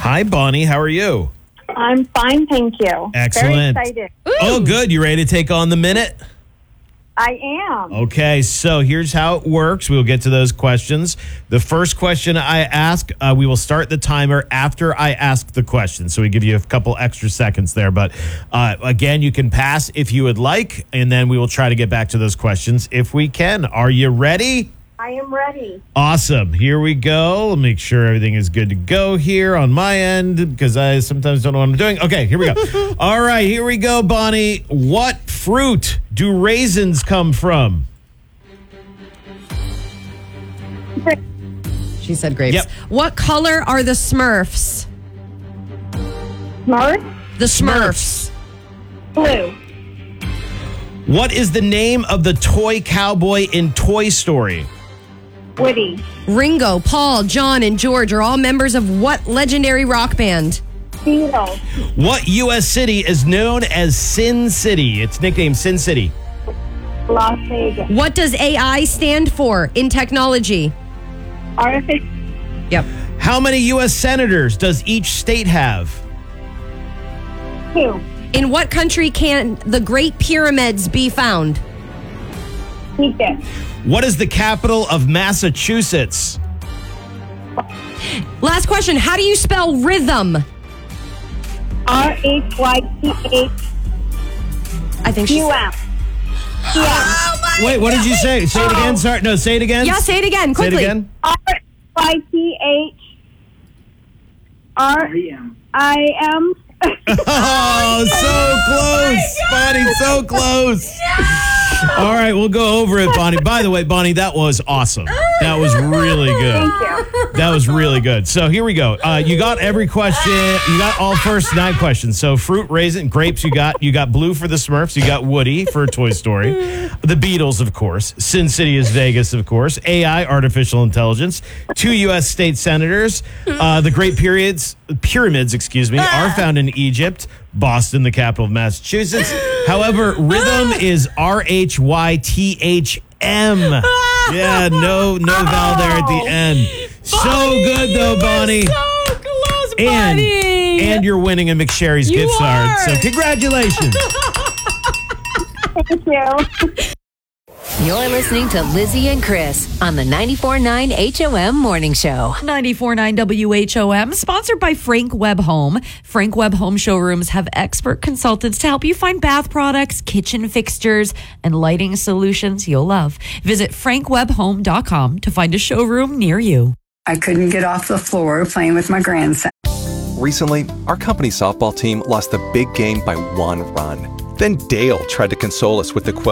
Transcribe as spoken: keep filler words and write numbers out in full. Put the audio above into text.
Hi, Bonnie. How are you? I'm fine, thank you. Excellent. Very excited. Oh, good. You ready to take on the minute? I am. Okay, so here's how it works. We'll get to those questions. The first question I ask, uh, we will start the timer after I ask the question. So we give you a couple extra seconds there. But uh, again, you can pass if you would like, and then we will try to get back to those questions if we can. Are you ready? I am ready. Awesome. Here we go. I'll make sure everything is good to go here on my end because I sometimes don't know what I'm doing. Okay, here we go. All right, here we go, Bonnie. What fruit do raisins come from? She said grapes. Yep. What color are the Smurfs? Smart? The Smurfs. Blue. What is the name of the toy cowboy in Toy Story? Woody. Ringo, Paul, John, and George are all members of what legendary rock band? Beatles. What U S city is known as Sin City? It's nicknamed Sin City. Las Vegas. What does A I stand for in technology? Artificial. Yep. How many U S senators does each state have? Two. In what country can the Great Pyramids be found? Egypt. What is the capital of Massachusetts? Last question. How do you spell rhythm? R H Y T H I think she's... U M. Yeah. Wait, what did you say? Say it again. Sorry. No, say it again. Yeah, say it again, Say it quickly. again. R Y T H R I M. Oh, so close, Bonnie, so close. All right, we'll go over it, Bonnie. By the way, Bonnie, that was awesome. That was really good. Thank you. That was really good. So here we go. Uh, you got every question. You got all first nine questions. So fruit, raisin, grapes. You got you got blue for the Smurfs. You got Woody for Toy Story. The Beatles, of course. Sin City is Vegas, of course. A I, artificial intelligence. Two U S state senators. Uh, the Great Periods, Pyramids, excuse me, are found in Egypt. Boston, the capital of Massachusetts. However, rhythm is R H Y T H M. Yeah, no, no vowel there at the end. So good though, Bonnie. So close, And buddy. and you're winning a McSherry's You gift card. are. So congratulations. Thank you. You're listening to Lizzie and Chris on the ninety-four point nine H O M Morning Show. ninety-four point nine W H O M, sponsored by Frank Webb Home. Frank Webb Home showrooms have expert consultants to help you find bath products, kitchen fixtures, and lighting solutions you'll love. Visit frank webb home dot com to find a showroom near you. I couldn't get off the floor playing with my grandson. Recently, our company softball team lost the big game by one run. Then Dale tried to console us with the quote,